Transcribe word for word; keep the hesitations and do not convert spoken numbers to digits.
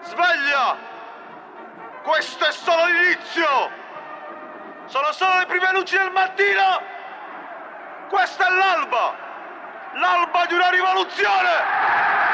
Sveglia! Questo è solo l'inizio! Sono solo le prime luci del mattino! Questa è l'alba! L'alba di una rivoluzione!